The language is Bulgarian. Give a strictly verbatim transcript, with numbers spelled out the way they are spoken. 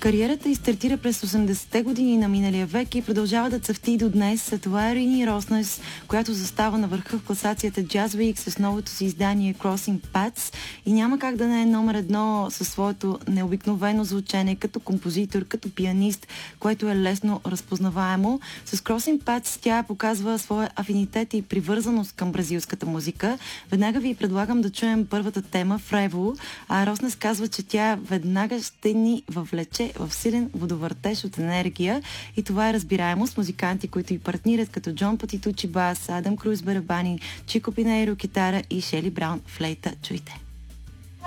Кариерата й стартира през осемдесетте години на миналия век и продължава да цъфти до днес. Това е Рини Роснес, която застава на върха в класацията Jazz Week с новото си издание Crossing Paths и няма как да не е номер едно със своето необикновено звучене като композитор, като пианист, което е лесно разпознаваемо. С Crossing Paths тя показва своя афинитет и привързаност към бразилската музика. Веднага ви предлагам да чуем първата тема Frevo, а Роснес казва, че тя веднага ще ни въвлече в силен водовъртеж от енергия и това е разбираемо с музиканти, които и партнират като Джон Патитучи бас, Адам Круз барабани, Чико Пинейро китара и Шели Браун флейта. Чуйте!